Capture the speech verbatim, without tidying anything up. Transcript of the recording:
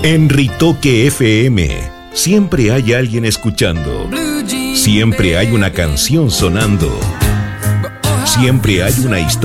En Ritoque F M, siempre hay alguien escuchando. Siempre hay una canción sonando. Siempre hay una historia.